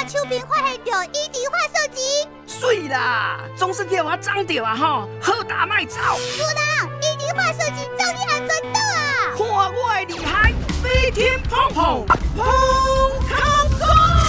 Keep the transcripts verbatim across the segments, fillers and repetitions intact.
手边发现到异地化手机， 水啦，总算叫我长到啊吼，好打卖走。 主人，异地化手机照你安怎倒啊？ 看我的厉害，飞天碰碰碰空空。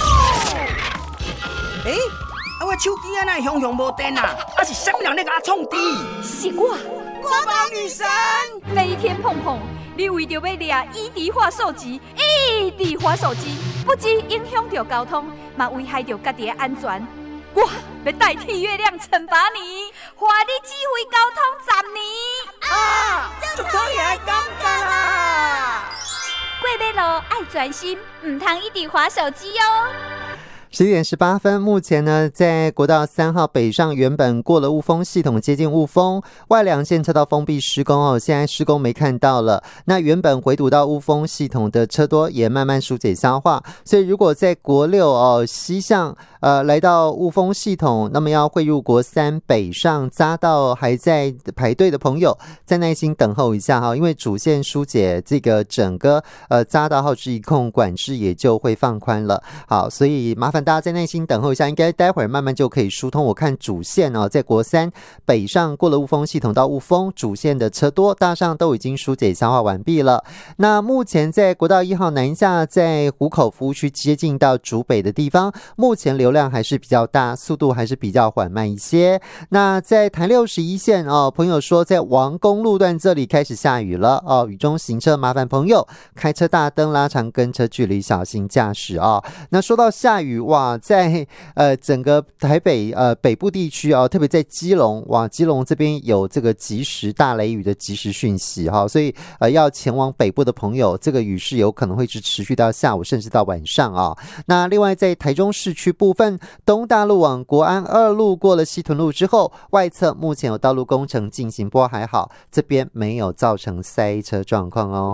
诶、欸，啊我手机安那熊熊无电啊？啊是啥物人咧甲我创滴？ 是我， 国宝女神飞天碰碰。你为着要抓异地化手机，异地化手机不只影响到交通，嘛危害到家己的安全。我要代替月亮惩罚你，换你指挥交通十年。 啊，就可以来感觉啦！ 过马路爱专心，唔通异地滑手机哦。 十一点十八分，目前呢，在国道三号北上，原本过了雾峰系统，接近雾峰外两线车道封闭施工哦，现在施工没看到了。那原本回堵到雾峰系统的车多也慢慢疏解消化，所以如果在国六哦西向呃来到雾峰系统，那么要汇入国三北上匝道还在排队的朋友，再耐心等候一下哈，因为主线疏解这个整个呃匝道号志一控管制也就会放宽了。好，所以麻烦大家再耐心等候一下，应该待会儿慢慢就可以疏通。我看主线哦，在国三北上过了雾峰系统到雾峰主线的车多，大上都已经疏解消化完毕了。那目前在国道一号南下，在湖口服务区接近到竹北的地方，目前流量还是比较大，速度还是比较缓慢一些。那在台六十一线哦，朋友说在王公路段这里开始下雨了哦，雨中行车麻烦朋友开车大灯拉长跟车距离，小心驾驶哦。那说到下雨哇，在呃整个台北呃北部地区啊，特别在基隆哇，基隆这边有这个即时大雷雨的即时讯息哈，所以呃要前往北部的朋友，这个雨势有可能会是持续到下午甚至到晚上啊。那另外在台中市区部分，东大路往国安二路过了西屯路之后，外侧目前有道路工程进行，不过还好这边没有造成塞车状况哦。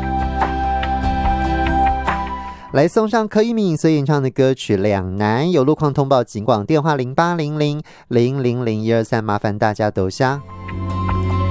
来送上柯以敏所演唱的歌曲《两难》，有路况通报警广电话零八零零零零零一二三，麻烦大家抖下。